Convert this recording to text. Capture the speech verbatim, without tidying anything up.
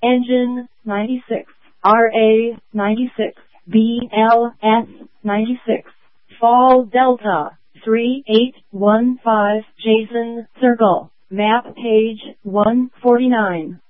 Engine ninety-six, R A ninety-six, B L S ninety-six, Fall Delta three eight one five, Jason Circle, map page one forty-nine.